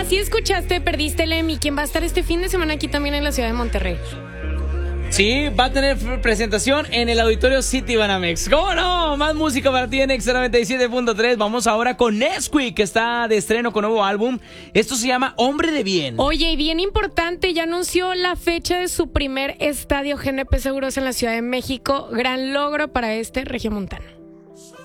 sí escuchaste, perdiste el Emmy, quien va a estar este fin de semana aquí también en la ciudad de Monterrey. Sí, va a tener presentación en el Auditorio City Banamex. ¿Cómo no? Más música para ti en Exa 97.3. Vamos ahora con Nesquik, que está de estreno con nuevo álbum. Esto se llama Hombre de Bien. Oye, y bien importante, ya anunció la fecha de su primer estadio GNP Seguros en la Ciudad de México. Gran logro para este regiomontano.